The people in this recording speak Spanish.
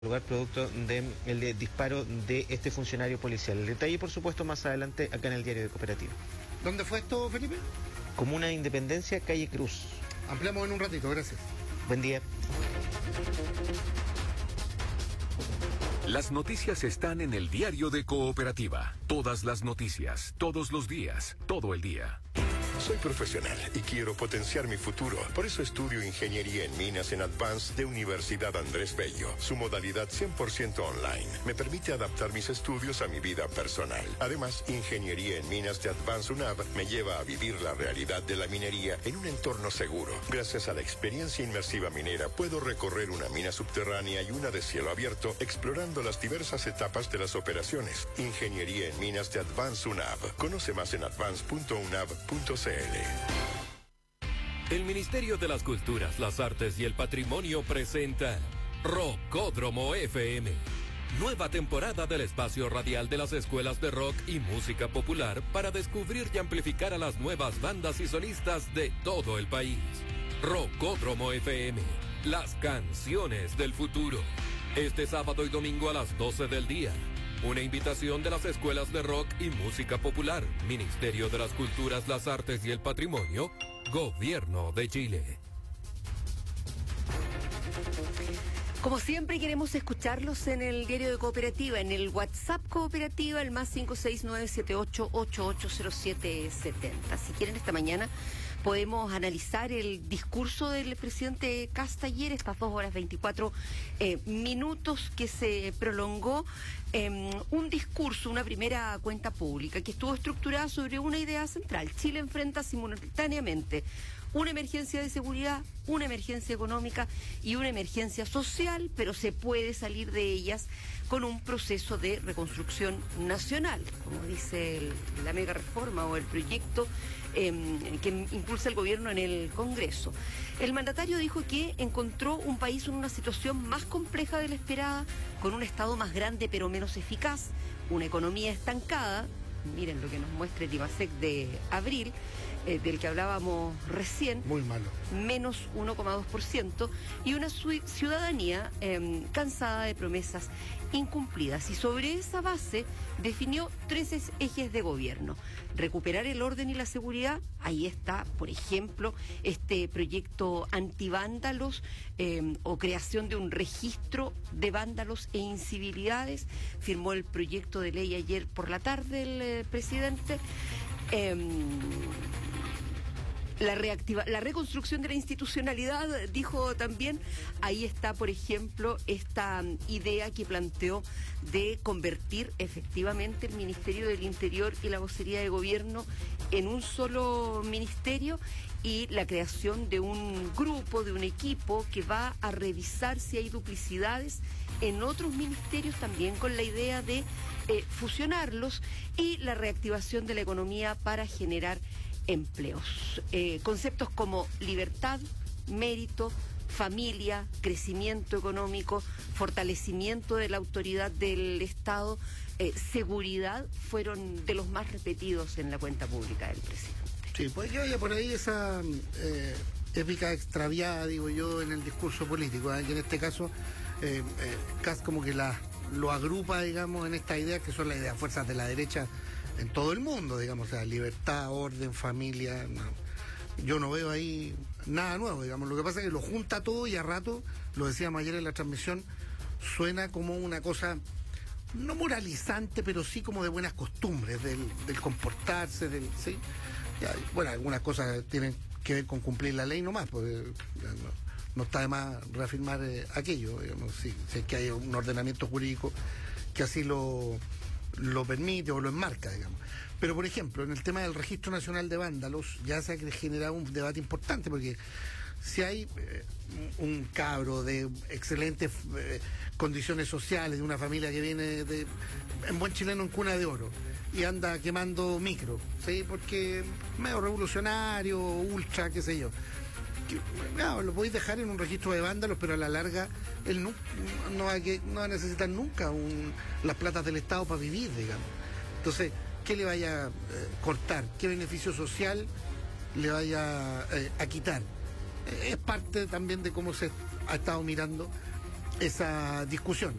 lugar producto del disparo de este funcionario policial. El detalle, por supuesto, más adelante acá en el diario de Cooperativa. ¿Dónde fue esto, Felipe? Comuna de Independencia, calle Cruz. Ampliamos en un ratito, gracias. Buen día. Las noticias están en el diario de Cooperativa. Todas las noticias, todos los días, todo el día. Soy profesional y quiero potenciar mi futuro. Por eso estudio Ingeniería en Minas en Advance de Universidad Andrés Bello. Su modalidad 100% online me permite adaptar mis estudios a mi vida personal. Además, Ingeniería en Minas de Advance UNAV me lleva a vivir la realidad de la minería en un entorno seguro. Gracias a la experiencia inmersiva minera, puedo recorrer una mina subterránea y una de cielo abierto, explorando las diversas etapas de las operaciones. Ingeniería en Minas de Advance UNAV. Conoce más en advance.unav.cl. El Ministerio de las Culturas, las Artes y el Patrimonio presenta Rockódromo FM. Nueva temporada del espacio radial de las escuelas de rock y música popular para descubrir y amplificar a las nuevas bandas y solistas de todo el país. Rockódromo FM, las canciones del futuro. Este sábado y domingo a las 12 del día. Una invitación de las escuelas de rock y música popular, Ministerio de las Culturas, las Artes y el Patrimonio, Gobierno de Chile. Como siempre queremos escucharlos en el diario de Cooperativa, en el WhatsApp Cooperativa, el más 569-78880770. Si quieren, esta mañana podemos analizar el discurso del presidente Kast ayer, estas 2 horas 24 minutos que se prolongó, un discurso, una primera cuenta pública que estuvo estructurada sobre una idea central. Chile enfrenta simultáneamente una emergencia de seguridad, una emergencia económica y una emergencia social, pero se puede salir de ellas con un proceso de reconstrucción nacional, como dice la mega reforma o el proyecto que impulsa el gobierno en el Congreso. El mandatario dijo que encontró un país en una situación más compleja de la esperada, con un Estado más grande pero menos eficaz, una economía estancada. Miren lo que nos muestra el IMASEC de abril, del que hablábamos recién. Muy malo. Menos 1,2%, y una ciudadanía cansada de promesas incumplidas. Y sobre esa base definió 3 ejes de gobierno. Recuperar el orden y la seguridad, ahí está, por ejemplo, este proyecto antivándalos o creación de un registro de vándalos e incivilidades. Firmó el proyecto de ley ayer por la tarde el presidente. La reconstrucción de la institucionalidad, dijo también. Ahí está, por ejemplo, esta idea que planteó de convertir efectivamente el Ministerio del Interior y la Vocería de Gobierno en un solo ministerio, y la creación de un grupo, de un equipo que va a revisar si hay duplicidades en otros ministerios, también con la idea de fusionarlos, y la reactivación de la economía para generar empleos. Conceptos como libertad, mérito, familia, crecimiento económico, fortalecimiento de la autoridad del Estado, seguridad, fueron de los más repetidos en la cuenta pública del presidente. Sí, pues yo ya por ahí esa épica extraviada, digo yo, en el discurso político, que en este caso Kast como que lo agrupa, digamos, en estas ideas que son las ideas fuerzas de la derecha en todo el mundo, digamos, o sea, libertad, orden, familia. No, yo no veo ahí nada nuevo, digamos. Lo que pasa es que lo junta todo y a rato, lo decíamos ayer en la transmisión, suena como una cosa no moralizante, pero sí como de buenas costumbres, del comportarse, ¿sí? Ya, bueno, algunas cosas tienen que ver con cumplir la ley nomás, porque no está de más reafirmar aquello, digamos, si es que hay un ordenamiento jurídico que así lo permite o lo enmarca, digamos. Pero, por ejemplo, en el tema del Registro Nacional de Vándalos ya se ha generado un debate importante, porque si hay un cabro de excelentes condiciones sociales, de una familia que viene en buen chileno, en cuna de oro, y anda quemando micro, ¿sí? Porque medio revolucionario, ultra, qué sé yo. Claro, lo podéis dejar en un registro de vándalos, pero a la larga él no va a necesitar nunca las platas del Estado para vivir, digamos. Entonces, ¿qué le vaya a cortar? ¿Qué beneficio social le vaya a quitar? Es parte también de cómo se ha estado mirando esa discusión.